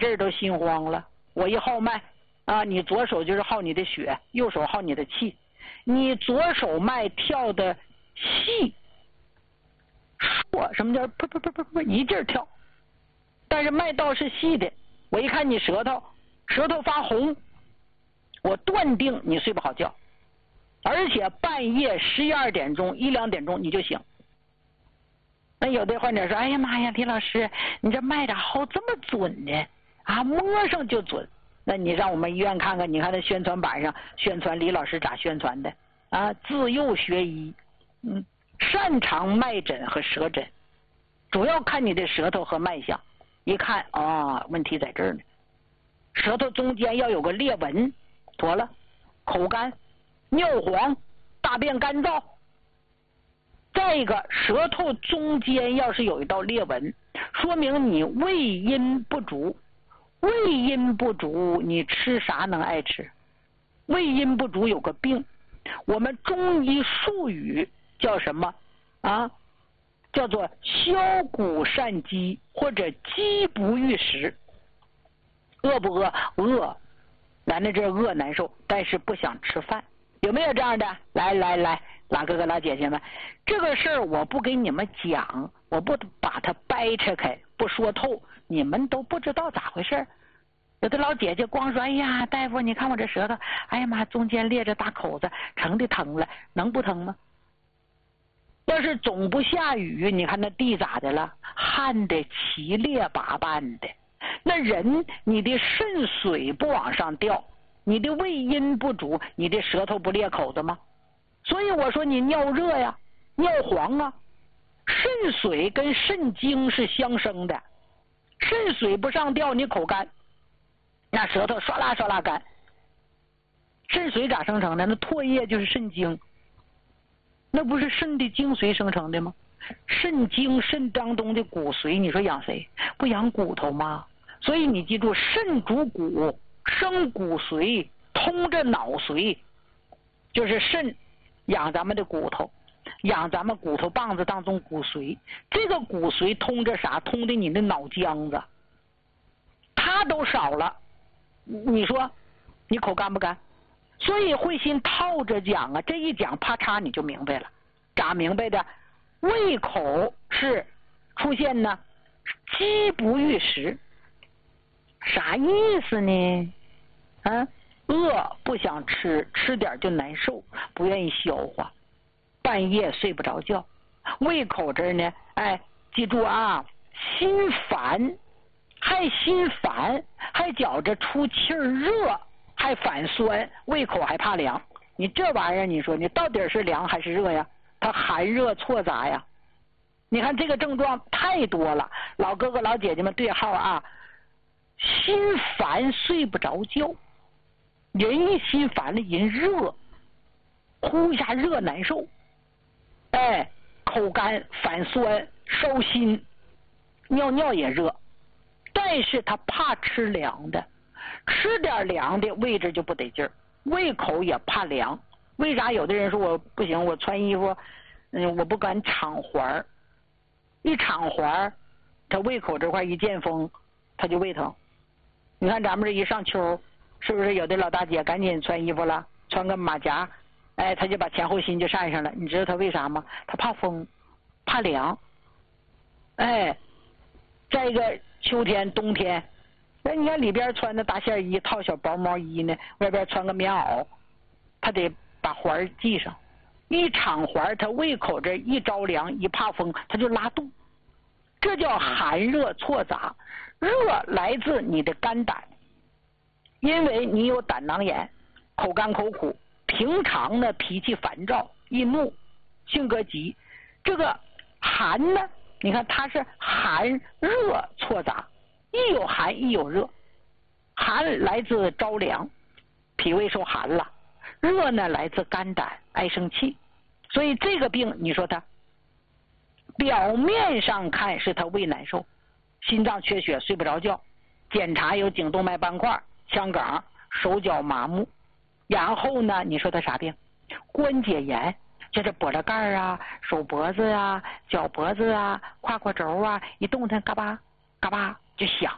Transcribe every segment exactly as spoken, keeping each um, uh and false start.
这儿都心慌了。我一号脉啊，你左手就是耗你的血，右手耗你的气。你左手脉跳的细，说什么叫噗噗噗噗噗一劲儿跳，但是脉道是细的。我一看你舌头，舌头发红，我断定你睡不好觉，而且半夜十一二点钟、一两点钟你就醒。那有的患者说：“哎呀妈呀，李老师，你这脉咋好这么准呢？啊，摸上就准。”那你让我们医院看看，你看那宣传板上宣传李老师咋宣传的啊？自幼学医，嗯，擅长脉诊和舌诊，主要看你的舌头和脉象。一看啊、哦，问题在这儿呢，舌头中间要有个裂纹，妥了，口干、尿黄、大便干燥。再一个，舌头中间要是有一道裂纹，说明你胃阴不足。胃阴不足，你吃啥能爱吃？胃阴不足有个病，我们中医术语叫什么啊？叫做消谷善饥，或者饥不欲食。饿不饿？饿，咱这这饿难受，但是不想吃饭。有没有这样的？来来来，老哥哥老姐姐们，这个事儿我不给你们讲，我不把它掰扯开，不说透，你们都不知道咋回事。有的老姐姐光说：“哎呀，大夫，你看我这舌头，哎呀妈，中间裂着大口子，疼的疼了，能不疼吗？”要是总不下雨，你看那地咋的了？旱的七裂八瓣的。那人，你的肾水不往上掉，你的胃阴不足，你的舌头不裂口子吗？所以我说你尿热呀，尿黄啊，肾水跟肾精是相生的，肾水不上吊，你口干，那舌头唰啦唰啦干。肾水咋生成的？那唾液就是肾精，那不是肾的精髓生成的吗？肾精，肾当中的骨髓，你说养谁？不养骨头吗？所以你记住，肾主骨，生骨髓，通着脑髓，就是肾养咱们的骨头，养咱们骨头棒子当中骨髓。这个骨髓通着啥？通的你的脑浆子，它都少了，你说你口干不干？所以慧心套着讲啊，这一讲啪嚓你就明白了。咋明白的？胃口是出现呢饥不欲食，啥意思呢？啊，饿不想吃，吃点就难受，不愿意消化，半夜睡不着觉。胃口这儿呢，哎，记住啊，心烦，还心烦，还觉着出气儿热，还反酸，胃口还怕凉。你这玩意儿，你说你到底是凉还是热呀？它寒热错杂呀。你看这个症状太多了，老哥哥老姐姐们对号啊。心烦睡不着觉，人一心烦了，人热，呼一下热难受，哎，口干反酸烧心，尿尿也热，但是他怕吃凉的，吃点凉的位置就不得劲儿，胃口也怕凉。为啥有的人说我不行，我穿衣服嗯我不敢敞怀，一敞怀他胃口这块一见风他就胃疼。你看咱们这一上秋，是不是有的老大姐赶紧穿衣服了，穿个马甲，哎，他就把前后心就扇上了。你知道他为啥吗？他怕风，怕凉。哎，再一个秋天冬天，那你看里边穿的大线衣，套小薄毛衣呢，外边穿个棉袄，他得把环系上。一敞环，他胃口这一着凉，一怕风，他就拉肚。这叫寒热错杂。热来自你的肝胆，因为你有胆囊炎，口干口苦，平常呢脾气烦躁易怒，性格急。这个寒呢，你看它是寒热错杂，一有寒一有热。寒来自着凉，脾胃受寒了；热呢来自肝胆爱生气。所以这个病你说它表面上看是他胃难受，心脏缺血睡不着觉，检查有颈动脉斑块、腔梗、手脚麻木。然后呢你说他啥病？关节炎，就是脖子盖啊、手脖子啊、脚脖子啊、胯胯轴啊，一动弹嘎巴嘎巴就响，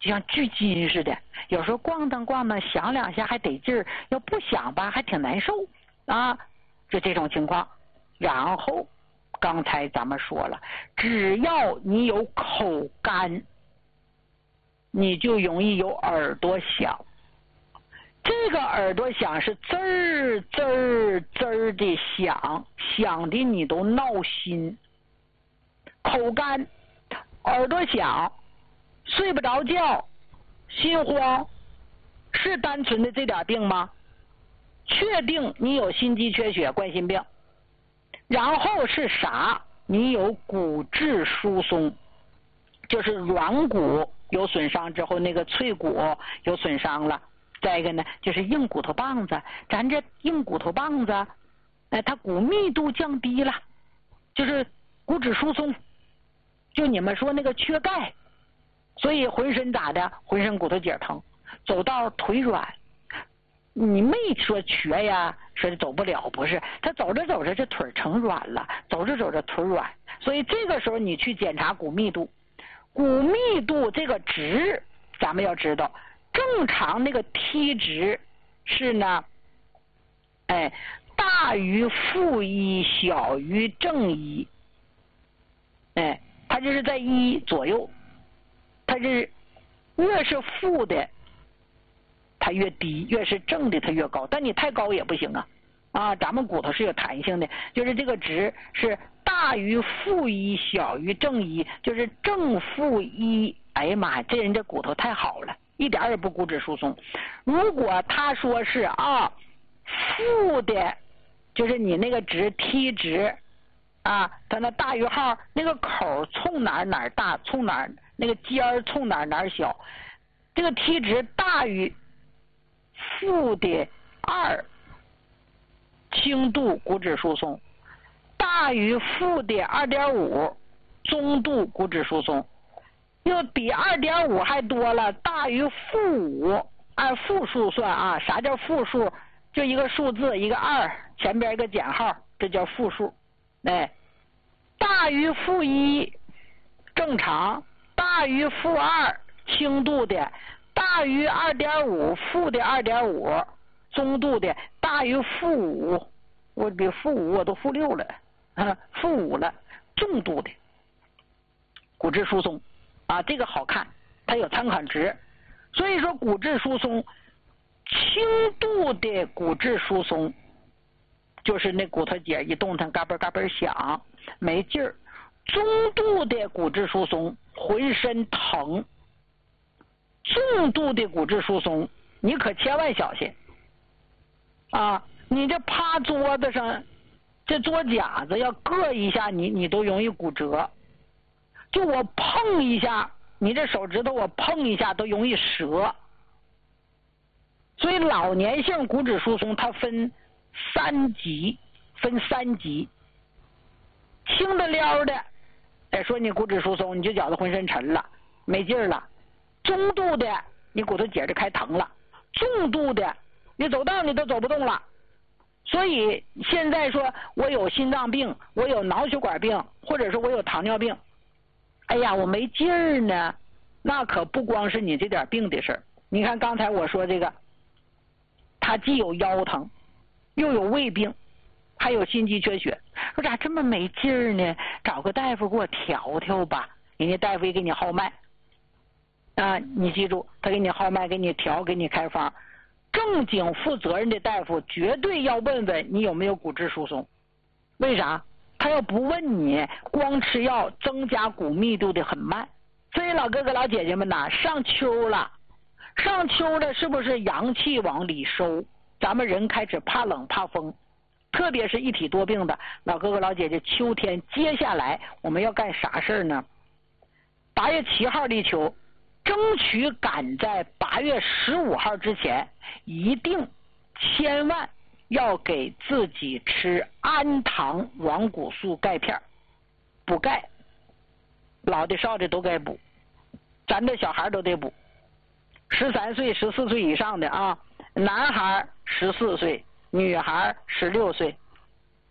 就像锯筋似的，有时候咣当咣当响两下还得劲儿，要不响吧还挺难受啊，就这种情况。然后刚才咱们说了，只要你有口干，你就容易有耳朵响。这个耳朵响是滋儿滋儿滋儿的响，响的你都闹心。口干，耳朵响，睡不着觉，心慌，是单纯的这点病吗？确定你有心肌缺血、冠心病。然后是啥？你有骨质疏松，就是软骨有损伤之后，那个脆骨有损伤了。再一个呢，就是硬骨头棒子，咱这硬骨头棒子，哎，它骨密度降低了，就是骨质疏松。就你们说那个缺钙，所以浑身咋的？浑身骨头节疼，走道腿软。你没说瘸呀，说走不了，不是，他走着走着这腿成软了，走着走着腿软，所以这个时候你去检查骨密度，骨密度这个值，咱们要知道，正常那个 T 值是呢，哎，大于负一，小于正一，哎，它就是在一左右，它是越是负的。它越低，越是正的它越高，但你太高也不行啊！啊，咱们骨头是有弹性的，就是这个值是大于负一，小于正一，就是正负一。哎呀妈呀，这人这骨头太好了，一点也不骨质疏松。如果他说是啊负的，就是你那个值 T 值啊，它那大于号那个口冲哪儿哪儿大，冲哪儿那个尖儿冲哪儿哪儿小，这个 T 值大于负的二，轻度骨质疏松；大于负的二点五，中度骨质疏松；又比二点五还多了，大于负五，按负数算啊。啥叫负数？就一个数字，一个二，前边一个减号，这叫负数。哎，大于负一正常，大于负二轻度的。大于二点五，负的二点五，中度的；大于负五，我比负五我都负六了，啊，负五了，重度的骨质疏松啊，这个好看，它有参考值。所以说骨质疏松，轻度的骨质疏松，就是那骨头节一动弹嘎嘣嘎嘣响，没劲儿；中度的骨质疏松，浑身疼。重度的骨质疏松，你可千万小心啊！你这趴桌子上，这桌夹子要硌一下你，你都容易骨折。就我碰一下，你这手指头我碰一下都容易折。所以老年性骨质疏松它分三级，分三级。轻的撩的，哎，说你骨质疏松，你就觉得浑身沉了，没劲儿了。中度的，你骨头节就开疼了；重度的，你走道你都走不动了。所以现在说我有心脏病，我有脑血管病，或者说我有糖尿病，哎呀，我没劲儿呢，那可不光是你这点病的事儿。你看刚才我说这个，他既有腰疼，又有胃病，还有心肌缺血，说咋这么没劲儿呢？找个大夫给我调调吧。人家大夫也给你号脉。啊，你记住，他给你号脉，给你调，给你开方。正经负责任的大夫绝对要问问你有没有骨质疏松。为啥？他要不问你，光吃药增加骨密度的很慢。所以老哥哥老姐姐们呐，上秋了，上秋了，是不是阳气往里收？咱们人开始怕冷怕风，特别是一体多病的老哥哥老姐姐，秋天接下来我们要干啥事儿呢？八月七号立秋。争取赶在八月十五号之前，一定千万要给自己吃氨糖软骨素钙片，补钙，老的少的都该补，咱的小孩都得补，十三岁、十四岁以上的啊，男孩十四岁，女孩十六岁，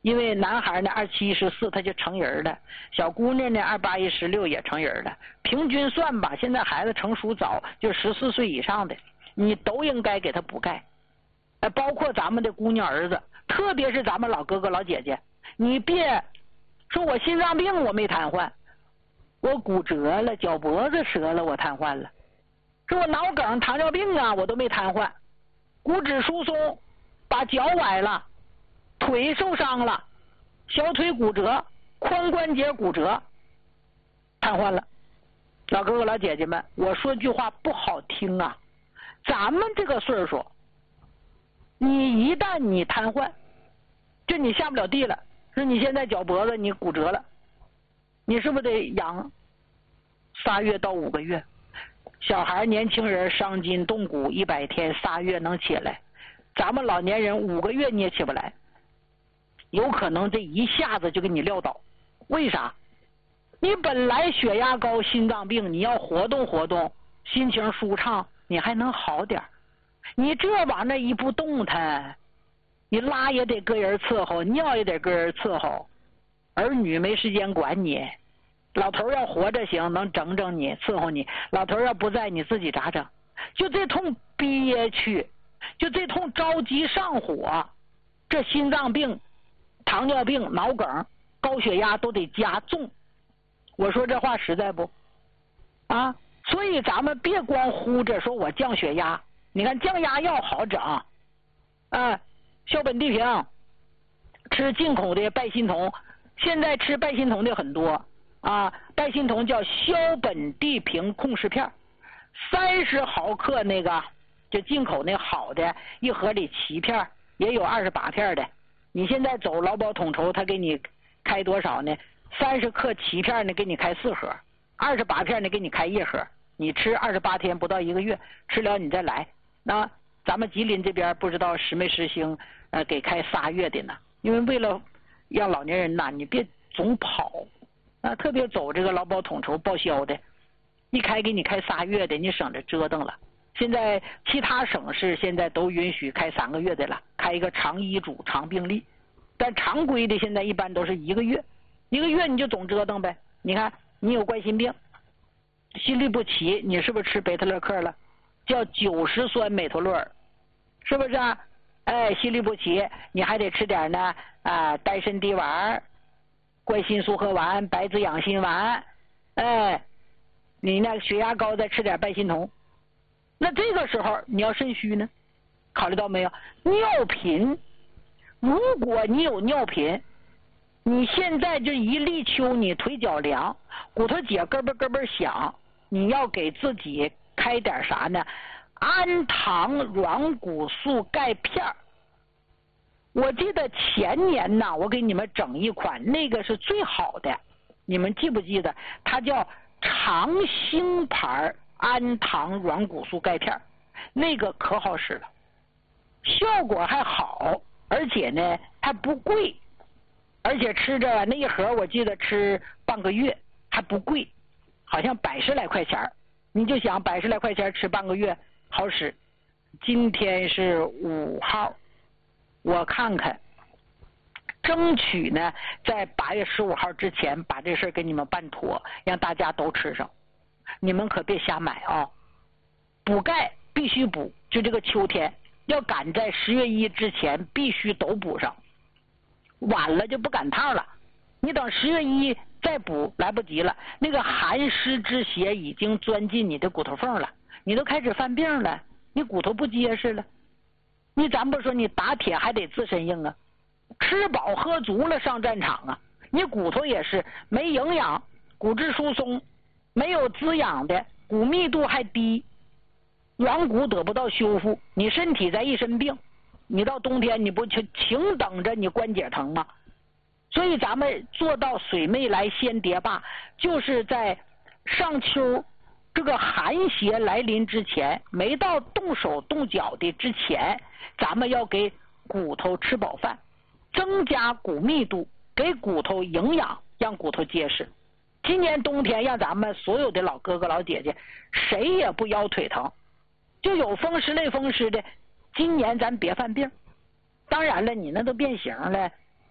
因为男孩呢二七十四他就成人了，小姑娘呢二八一十六也成人了，平均算吧，现在孩子成熟早，就十四岁以上的，你都应该给他补钙，呃，包括咱们的姑娘儿子，特别是咱们老哥哥老姐姐，你别说我心脏病我没瘫痪，我骨折了，脚脖子折了，我瘫痪了，说我脑梗、糖尿病啊，我都没瘫痪，骨质疏松，把脚崴了。腿受伤了，小腿骨折，髋关节骨折，瘫痪了。老哥哥老姐姐们，我说句话不好听啊，咱们这个岁数，你一旦你瘫痪，就你下不了地了，说你现在脚脖子你骨折了，你是不是得养仨月到五个月？小孩年轻人伤筋动骨一百天，仨月能起来，咱们老年人五个月你也起不来。有可能这一下子就给你撂倒，为啥？你本来血压高、心脏病，你要活动活动，心情舒畅，你还能好点。你这往那一不动弹，你拉也得个人伺候，尿也得个人伺候，儿女没时间管你。老头要活着行，能整整你，伺候你；老头要不在，你自己咋整？就这通憋屈，就这通着急上火，这心脏病。糖尿病、脑梗、高血压都得加重，我说这话实在不？啊，所以咱们别光呼着说我降血压，你看降压药好整，啊，硝苯地平，吃进口的拜心酮，现在吃拜心酮的很多啊，拜心酮叫硝苯地平控释片，三十毫克那个，就进口那好的，一盒里七片，也有二十八片的。你现在走劳保统筹，他给你开多少呢？三十克七片呢，给你开四盒；二十八片呢，给你开一盒。你吃二十八天不到一个月，吃了你再来。那咱们吉林这边不知道实没实行，呃，给开仨月的呢？因为为了让老年人呐，你别总跑啊，特别走这个劳保统筹报销的，一开给你开仨月的，你省着折腾了。现在其他省市现在都允许开三个月的了，开一个长医嘱、长病历，但常规的现在一般都是一个月，一个月你就总折腾呗。你看你有冠心病、心律不齐，你是不是吃贝塔乐克了？叫九十酸美托洛尔，是不是啊？哎，心律不齐，你还得吃点呢啊，丹参地丸、冠心素合丸、白子养心丸，哎，你那血压高再吃点拜心酮。那这个时候你要肾虚呢，考虑到没有？尿频，如果你有尿频，你现在就一立秋，你腿脚凉，骨头节咯嘣咯嘣响，你要给自己开点啥呢？氨糖软骨素钙片。我记得前年呢，我给你们整一款，那个是最好的，你们记不记得？它叫长兴牌氨糖软骨素钙片，那个可好使了，效果还好，而且呢还不贵，而且吃着那一盒我记得吃半个月还不贵，好像百十来块钱，你就想百十来块钱吃半个月好使。今天是五号，我看看争取呢在八月十五号之前把这事给你们办妥，让大家都吃上。你们可别瞎买啊！补钙必须补，就这个秋天要赶在十月一之前必须都补上，晚了就不赶趟了。你等十月一再补来不及了，那个寒湿之邪已经钻进你的骨头缝了，你都开始犯病了，你骨头不结实了。你咱不说你打铁还得自身硬啊，吃饱喝足了上战场啊，你骨头也是没营养，骨质疏松，没有滋养的，骨密度还低，软骨得不到修复，你身体再一身病，你到冬天你不就请等着你关节疼吗？所以咱们做到水没来先蝶罢，就是在上秋这个寒邪来临之前，没到动手动脚的之前，咱们要给骨头吃饱饭，增加骨密度，给骨头营养，让骨头结实。今年冬天让咱们所有的老哥哥老姐姐谁也不腰腿疼，就有风湿类风湿的，今年咱别犯病。当然了，你那都变形了，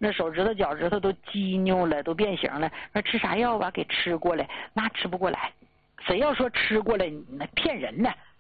那手指头、脚趾头都激扭了，都变形了。说吃啥药吧？给吃过来，那吃不过来。谁要说吃过来，那骗人呢？